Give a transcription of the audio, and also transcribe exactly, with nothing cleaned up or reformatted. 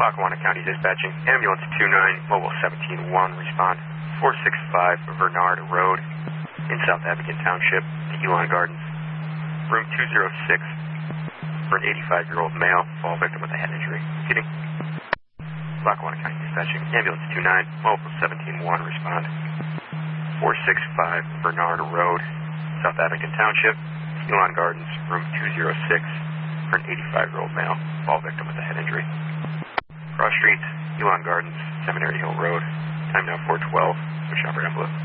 Lackawanna County Dispatching, Ambulance two nine, Mobile seventeen one, respond. four sixty-five Bernard Road in South Advocate Township, Elon Gardens. Room two oh six for an eighty-five-year-old male, fall victim with a head injury. Kidding. Lackawanna County Dispatching, Ambulance two nine, Mobile seventeen one, respond. four sixty-five Bernard Road, South Advocate Township, Elon Gardens. Room two oh six for an eighty-five-year-old male, fall victim with a head injury. Cross Street, Elon Gardens, Seminary Hill Road. Time now four twelve. Switch operator envelope.